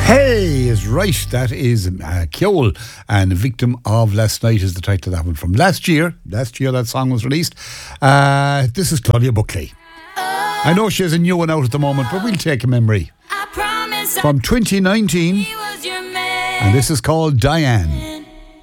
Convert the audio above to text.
Hey is right. That is Kjol, and Victim of Last Night is the title of that one from last year. Last year that song was released. This is Claudia Buckley. I know she has a new one out at the moment, but we'll take a memory from 2019, and this is called Diane.